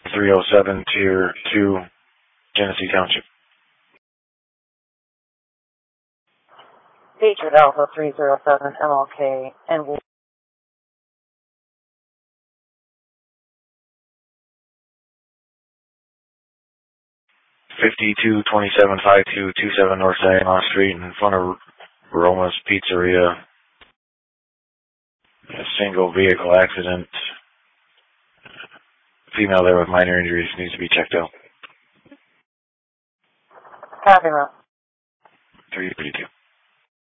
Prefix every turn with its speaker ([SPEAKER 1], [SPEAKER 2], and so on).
[SPEAKER 1] 307, Tier 2, Genesee Township.
[SPEAKER 2] Patriot Alpha 307, MLK, and
[SPEAKER 1] 52275227 North Saginaw Street in front of Roma's Pizzeria. A single vehicle accident. Female there with minor injuries needs to be checked out.
[SPEAKER 2] Copy, Rob.
[SPEAKER 1] 332.